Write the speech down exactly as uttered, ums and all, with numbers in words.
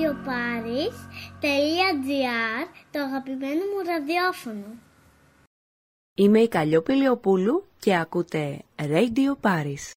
radioparis.gr, το αγαπημένο μου ραδιόφωνο. Είμαι η Καλλιόπη Λεοπούλου και ακούτε Radio Paris.